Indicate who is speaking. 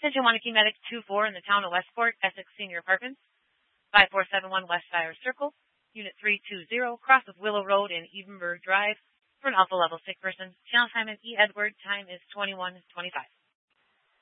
Speaker 1: Attention Wanakee Medic 2-4 in the town of Westport, Essex Senior Apartments, 5471 West Shire Circle, Unit 320, cross of Willow Road and Edenburg Drive, for an alpha level sick person. Channel time is E. Edward. Time is 21:25.